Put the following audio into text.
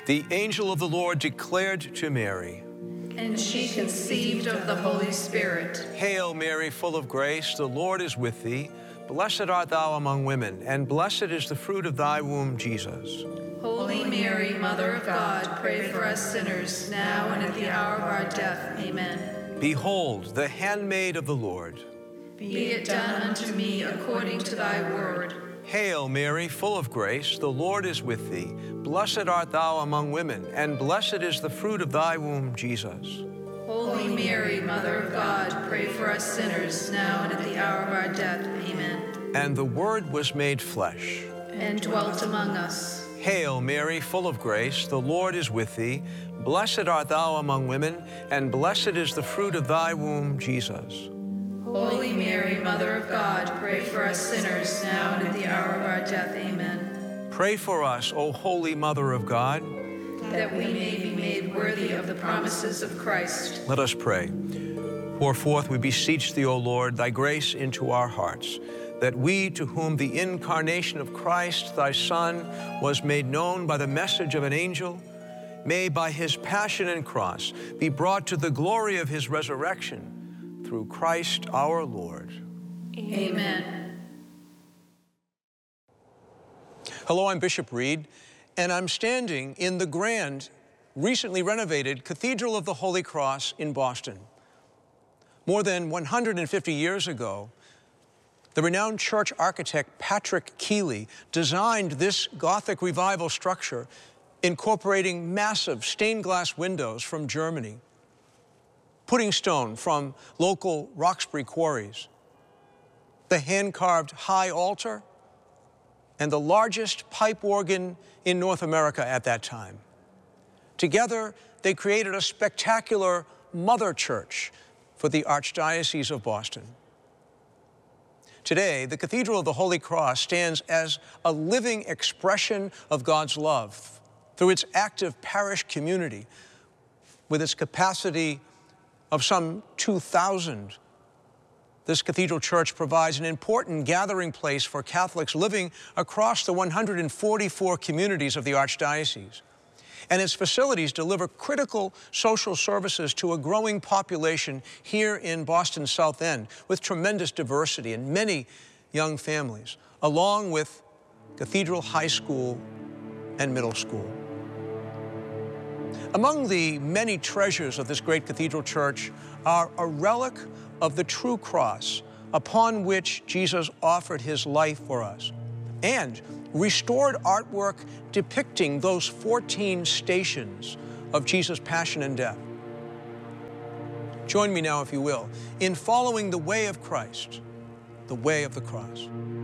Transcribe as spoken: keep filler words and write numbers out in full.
The angel of the Lord declared to Mary, and she conceived of the Holy Spirit. Hail, Mary, full of grace, the Lord is with thee. Blessed art thou among women, and blessed is the fruit of thy womb, Jesus. Holy Mary, Mother of God, pray for us sinners, now and at the hour of our death. Amen. Behold, the handmaid of the Lord. Be it done unto me according to thy word. Hail, Mary, full of grace, the Lord is with thee. Blessed art thou among women, and blessed is the fruit of thy womb, Jesus. Holy Mary, Mother of God, pray for us sinners, now and at the hour of our death. Amen. And the Word was made flesh, and dwelt among us. Hail, Mary, full of grace, the Lord is with thee. Blessed art thou among women, and blessed is the fruit of thy womb, Jesus. Holy Mary, Mother of God, pray for us sinners, now and at the hour of our death. Amen. Pray for us, O Holy Mother of God, that we may be made worthy of the promises of Christ. Let us pray. Pour forth, we beseech thee, O Lord, thy grace into our hearts, that we, to whom the incarnation of Christ, thy Son, was made known by the message of an angel, may by his passion and cross be brought to the glory of his resurrection, through Christ our Lord. Amen. Hello, I'm Bishop Reed, and I'm standing in the grand, recently renovated Cathedral of the Holy Cross in Boston. More than one hundred fifty years ago, the renowned church architect Patrick Keeley designed this Gothic revival structure, incorporating massive stained glass windows from Germany, pudding stone from local Roxbury quarries, the hand-carved high altar, and the largest pipe organ in North America at that time. Together, they created a spectacular mother church for the Archdiocese of Boston. Today, the Cathedral of the Holy Cross stands as a living expression of God's love through its active parish community, with its capacity of some two thousand. This cathedral church provides an important gathering place for Catholics living across the one hundred forty-four communities of the Archdiocese. And its facilities deliver critical social services to a growing population here in Boston's South End, with tremendous diversity and many young families, along with Cathedral High School and Middle School. Among the many treasures of this great cathedral church are a relic of the true cross upon which Jesus offered his life for us, and restored artwork depicting those fourteen stations of Jesus' passion and death. Join me now, if you will, in following the way of Christ, the way of the cross.